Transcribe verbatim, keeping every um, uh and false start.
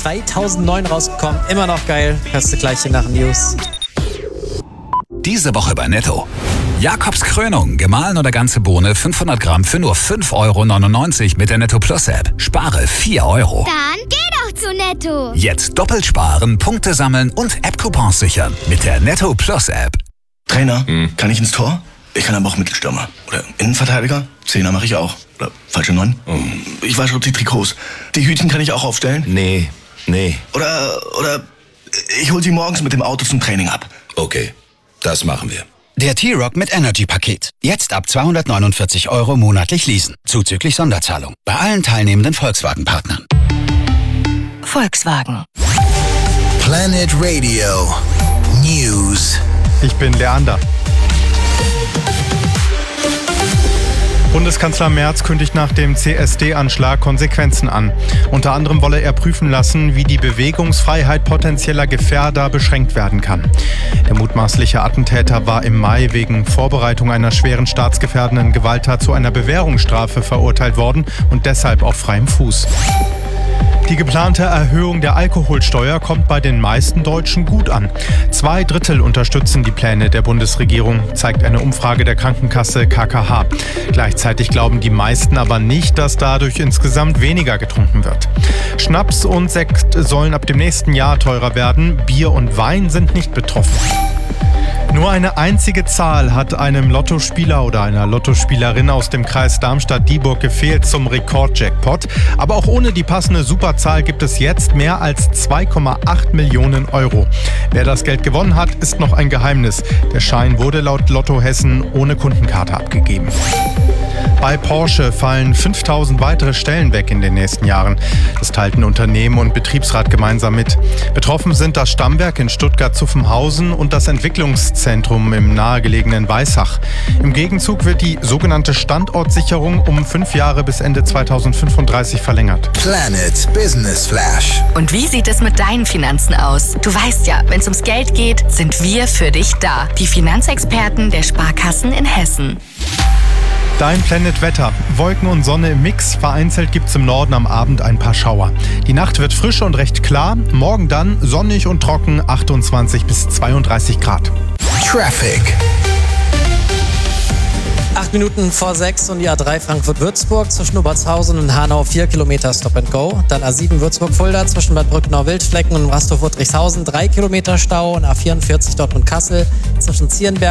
zweitausendneun rausgekommen. Immer noch geil. Hörst du gleich hier nach den News. Diese Woche bei Netto. Jakobs Krönung, gemahlen oder ganze Bohne, fünfhundert Gramm für nur fünf Euro neunundneunzig mit der Netto Plus App. Spare vier Euro. Dann geh doch zu Netto. Jetzt doppelt sparen, Punkte sammeln und App-Coupons sichern mit der Netto Plus App. Trainer, hm. kann ich ins Tor? Ich kann aber auch Mittelstürmer. Oder Innenverteidiger? Zehner mache ich auch. Oder falsche Neun? Hm. Ich wasche die Trikots. Die Hütchen kann ich auch aufstellen? Nee, nee. Oder, oder ich hol sie morgens mit dem Auto zum Training ab. Okay, das machen wir. Der T-Rock mit Energy-Paket. Jetzt ab zweihundertneunundvierzig Euro monatlich leasen. Zuzüglich Sonderzahlung. Bei allen teilnehmenden Volkswagen-Partnern. Volkswagen. Planet Radio News. Ich bin Leander. Bundeskanzler Merz kündigt nach dem C S D-Anschlag Konsequenzen an. Unter anderem wolle er prüfen lassen, wie die Bewegungsfreiheit potenzieller Gefährder beschränkt werden kann. Der mutmaßliche Attentäter war im Mai wegen Vorbereitung einer schweren staatsgefährdenden Gewalttat zu einer Bewährungsstrafe verurteilt worden und deshalb auf freiem Fuß. Die geplante Erhöhung der Alkoholsteuer kommt bei den meisten Deutschen gut an. Zwei Drittel unterstützen die Pläne der Bundesregierung, zeigt eine Umfrage der Krankenkasse K K H. Gleichzeitig glauben die meisten aber nicht, dass dadurch insgesamt weniger getrunken wird. Schnaps und Sekt sollen ab dem nächsten Jahr teurer werden. Bier und Wein sind nicht betroffen. Nur eine einzige Zahl hat einem Lottospieler oder einer Lottospielerin aus dem Kreis Darmstadt-Dieburg gefehlt zum Rekordjackpot. Aber auch ohne die passende Superzahl gibt es jetzt mehr als zwei Komma acht Millionen Euro. Wer das Geld gewonnen hat, ist noch ein Geheimnis. Der Schein wurde laut Lotto Hessen ohne Kundenkarte abgegeben. Bei Porsche fallen fünftausend weitere Stellen weg in den nächsten Jahren. Das teilten Unternehmen und Betriebsrat gemeinsam mit. Betroffen sind das Stammwerk in Stuttgart-Zuffenhausen und das Entwicklungszentrum im nahegelegenen Weissach. Im Gegenzug wird die sogenannte Standortsicherung um fünf Jahre bis Ende zweitausendfünfunddreißig verlängert. Planet Business Flash. Und wie sieht es mit deinen Finanzen aus? Du weißt ja, wenn es ums Geld geht, sind wir für dich da. Die Finanzexperten der Sparkassen in Hessen. Dein Planet Wetter. Wolken und Sonne im Mix. Vereinzelt gibt es im Norden am Abend ein paar Schauer. Die Nacht wird frisch und recht klar. Morgen dann sonnig und trocken, achtundzwanzig bis zweiunddreißig Grad. Traffic. Acht Minuten vor sechs und die A drei Frankfurt-Würzburg zwischen Obertshausen und Hanau vier Kilometer Stop and Go. Dann A sieben Würzburg-Fulda zwischen Bad Brücknau-Wildflecken und Rastow-Friedrichshausen drei Kilometer Stau und A vierundvierzig Dortmund-Kassel zwischen Zierenberg